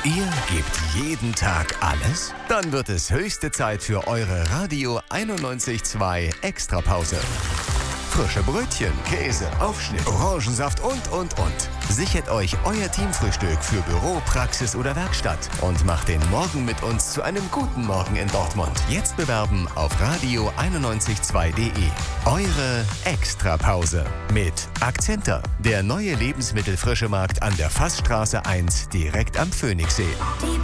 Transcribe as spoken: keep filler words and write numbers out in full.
Ihr gebt jeden Tag alles? Dann wird es höchste Zeit für eure Radio einundneunzig Komma zwei Extrapause. Frische Brötchen, Käse, Aufschnitt, Orangensaft und, und, und. Sichert euch euer Teamfrühstück für Büro, Praxis oder Werkstatt und macht den Morgen mit uns zu einem guten Morgen in Dortmund. Jetzt bewerben auf radio einundneunzig Komma zwei punkt de. Eure Extrapause mit Akzenter, der neue Lebensmittelfrischemarkt an der Fassstraße eins direkt am Phoenixsee. Die